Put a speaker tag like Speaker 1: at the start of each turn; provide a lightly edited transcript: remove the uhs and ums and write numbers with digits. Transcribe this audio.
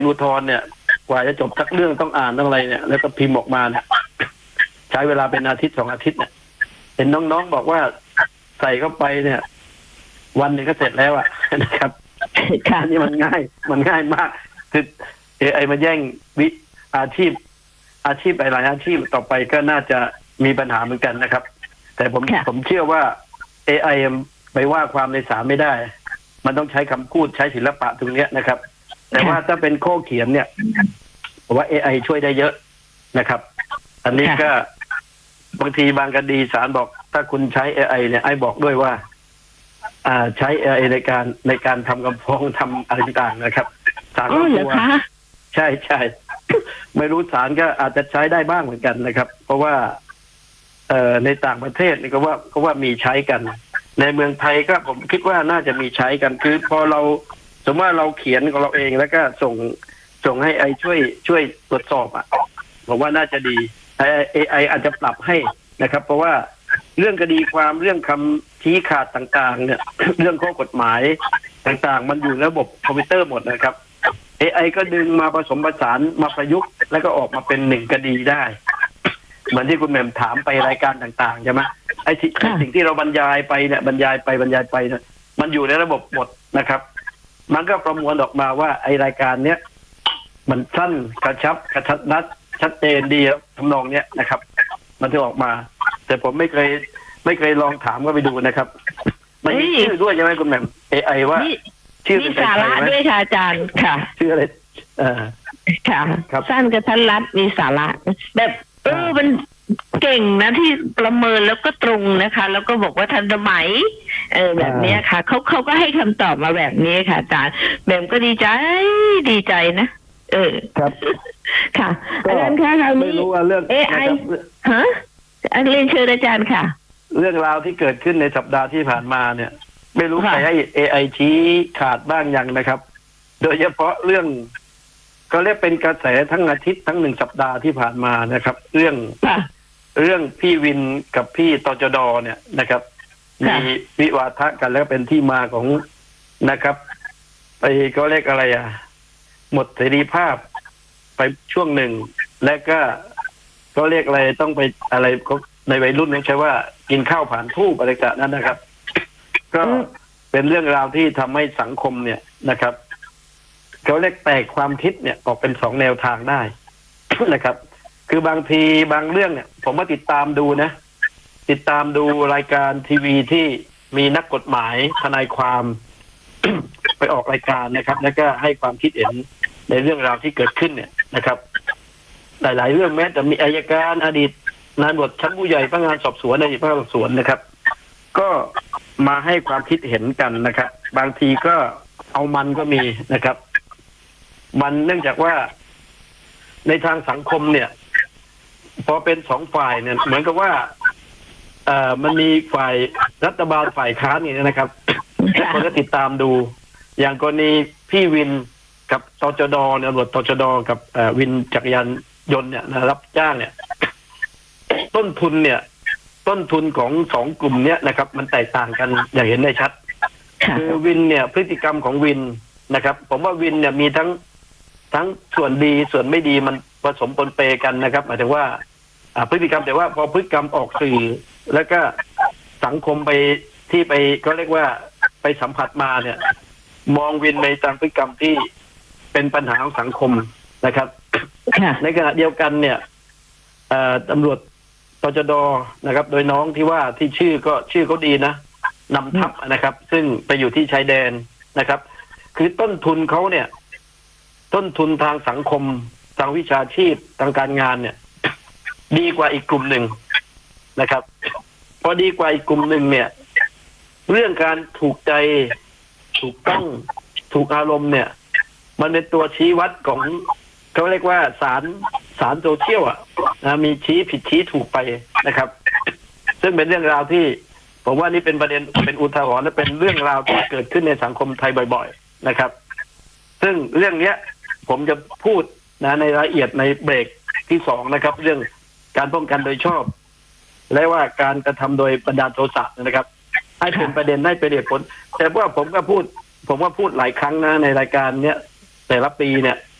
Speaker 1: อุทธรณ์เนี่ยกว่าจะจบทักเรื่องต้องอ่านต้องอะไรเนี่ยแล้วก็พิมพ์ออกมาเนี่ยใช้เวลาเป็นอาทิตย์2 อาทิตย์เนี่ยเห็นน้องๆบอกว่าใส่เข้าไปเนี่ยวันหนึ่งก็เสร็จแล้วนะครับ
Speaker 2: ค่ะ
Speaker 1: นี่มันง่ายมากคือ AI มาแย่งอาชีพหลายอาชีพต่อไปก็น่าจะมีปัญหาเหมือนกันนะครับแต่ผมเชื่อว่า AI ไปว่าความในศาลไม่ได้มันต้องใช้คำพูดใช้ศิลปะตรงนี้นะครับแต่ว่าถ้าเป็นข้อเขียนเนี่ยผมว่า AI ช่วยได้เยอะนะครับอันนี้ก็บางทีบางคดีศาลบอกถ้าคุณใช้ AI เนี่ยไอ้บอกด้วยว่าใช้ AI ในการทำคำฟ้องทำอะไรต่างๆนะครับศาลก็กลัวใช่ไม่รู้ศาลก็อาจจะใช้ได้บ้างเหมือนกันนะครับเพราะว่าในต่างประเทศนี่ก็ว่ามีใช้กันในเมืองไทยก็ผมคิดว่าน่าจะมีใช้กันคือพอเราสมมติว่าเราเขียนของเราเองแล้วก็ส่งให้ไอช่วยตรวจสอบผมว่าน่าจะดีAI อาจจะปรับให้นะครับเพราะว่าเรื่องคดีความเรื่องคำชี้ขาดต่างๆเนี่ย เรื่องข้อกฎหมายต่างๆมันอยู่ในระบบคอมพิวเตอร์หมดนะครับ AI ก็ดึงมาผสมผสานมาประยุกต์แล้วก็ออกมาเป็น1 คดีได้เหมือนที่คุณแหม่มถามไปรายการต่างๆใช่ไหมไอ้สิ่งที่เราบรรยายไปเนี่ยบรรยายไปเนี่ยมันอยู่ในระบบหมดนะครับมันก็ประมวลออกมาว่าไอ้รายการเนี้ยมันสั้นกระชับกระชับนัดชัดเจนดีทำนองเนี้ยนะครับมันจะออกมาแต่ผมไม่เคยลองถามก็ไปดูนะครับมันมีชื่อด้วยใช่ไหมคุณแหม่ม AI ว่าชื่อมี
Speaker 2: สาระด้วยค่ะอาจารย์ค่ะ
Speaker 1: ชื่ออะไร
Speaker 2: ค่ะสั้นกระทัดรัดมีสาระแบบมันเก่งนะที่ประเมินแล้วก็ตรงนะคะแล้วก็บอกว่าทันสมัยแบบนี้ค่ะเขาก็ให้คำตอบมาแบบนี้ค่ะอาจารย์แบบก็ดีใจนะ
Speaker 1: ครับ
Speaker 2: ค่ะอาจารย์คะคราวนี้ AI ฮะเรียนเชิญอาจารย์ค่ะ
Speaker 1: เรื่องราวที่เกิดขึ้นในสัปดาห์ที่ผ่านมาเนี่ยไม่รู้ใครให้ AI ชี้ขาดบ้างยังนะครับโดยเฉพาะเรื่องก็เรียกเป็นกระแสทั้งอาทิตย์ทั้ง1 สัปดาห์ที่ผ่านมานะครับเรื่องพี่วินกับพี่ตจด.เนี่ยนะครับมีวิวาทะกันแล้วเป็นที่มาของนะครับไปก็เรียกอะไรหมดเสรีภาพไปช่วงหนึ่งและก็เรียกอะไรต้องไปอะไรในวัยรุ่นเนี่ยใช่ว่ากินข้าวผ่านทูบอะไรกันนั้นนะครับก็เป็นเรื่องราวที่ทำให้สังคมเนี่ยนะครับเขาเรียกแตกความคิดเนี่ยออกเป็น2 แนวทางได้ นะครับคือบางทีบางเรื่องเนี่ยผมมาติดตามดูรายการทีวีที่มีนักกฎหมายทนายความ ไปออกรายการนะครับแล้วก็ให้ความคิดเห็นในเรื่องราวที่เกิดขึ้นเนี่ยนะครับหลายๆเรื่องแม้แต่มีอัยการอดีตนายตำรวจชั้นผู้ใหญ่พนักงานสอบสวนในพนักงานสอบสวนนะครับก็มาให้ความคิดเห็นกันนะครับบางทีก็เอามันก็มีนะครับมันเนื่องจากว่าในทางสังคมเนี่ยพอเป็น2 ฝ่ายเนี่ยเหมือนกับว่ามันมีฝ่ายรัฐบาลฝ่ายค้านนี่นะครับทุกคนก็ติดตามดูอย่างกรณีพี่วินกับตจด.เนี่ยตำรวจตจด.กับวินจักรยานยนต์เนี่ยรับจ้างเนี่ยต้นทุนของ2 กลุ่มเนี้ยนะครับมันแตกต่างกันอย่างเห็นได้ชัดคือวินเนี่ยพฤติกรรมของวินนะครับผมว่าวินเนี่ยมีทั้งส่วนดีส่วนไม่ดีมันผสมปนเปกันนะครับหมายถึงว่าพฤติกรรมแต่ว่าพอพฤติกรรมออกสื่อแล้วก็สังคมไปที่ไปก็เรียกว่าไปสัมผัสมาเนี่ยมองวินในตามพฤติกรรมที่เป็นปัญหาของสังคมนะครับในขณะเดียวกันเนี่ยตำรวจตจด.นะครับโดยน้องที่ว่าที่ชื่อเขาดีนะนำทัพนะครับซึ่งไปอยู่ที่ชายแดนนะครับคือต้นทุนเขาเนี่ยต้นทุนทางสังคมทางวิชาชีพทางการงานเนี่ยดีกว่าอีกกลุ่มหนึ่งนะครับพอดีกว่าอีกกลุ่มหนึ่งเนี่ยเรื่องการถูกใจถูกต้องถูกอารมณ์เนี่ยมันเป็นตัวชี้วัดของเขาเรียกว่าสารโซเชียลมีชี้ผิดชี้ถูกไปนะครับซึ่งเป็นเรื่องราวที่ผมว่านี่เป็นประเด็นเป็นอุทาหรณ์และเป็นเรื่องราวที่เกิดขึ้นในสังคมไทยบ่อยๆนะครับซึ่งเรื่องนี้ผมจะพูดในรายละเอียดในเบรกที่2นะครับเรื่องการป้องกันโดยชอบและว่าการกระทำโดยบันดาลโทสะนะครับให้เป็นประเด็นให้เป็นเหตุผลแต่ว่าผมก็พูดหลายครั้งนะในรายการเนี้ยแต่ละปีเนี่ย